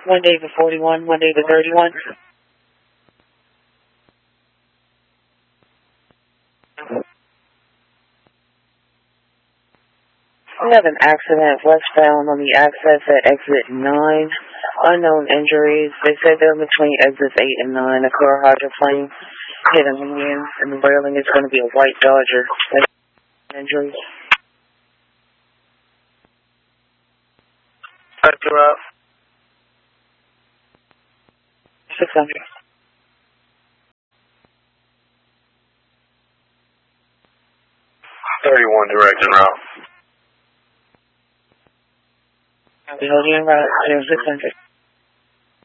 1 David 41, 1 David 31. We have an accident westbound on the access at exit 9. Unknown injuries. They said they're between exits 8 and 9. A car hydroplane hit a median, and the railing is going to be a white Dodger. Injuries. Cut you up. 600. 31 direct and route. I'll be holding you in route 0600.